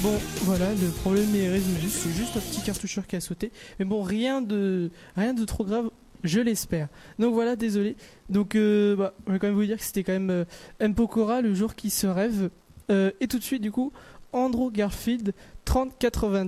Bon, voilà, le problème est résolu. C'est juste un petit cartoucheur qui a sauté. Mais bon, rien de trop grave, je l'espère. Donc voilà, désolé. Donc, je vais quand même vous dire que c'était quand même M. Pokora, le jour qui se rêve. Et tout de suite, du coup, Andrew Garfield, 3090.